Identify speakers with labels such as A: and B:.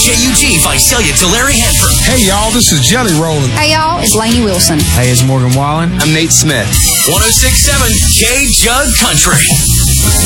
A: WJUG Visalia to Larry Hanford.
B: Hey, y'all, this is Jelly Rollin'.
C: Hey, y'all, it's Lainey Wilson.
D: Hey, it's Morgan Wallen.
E: I'm Nate Smith.
A: 106.7 K-Jug Country.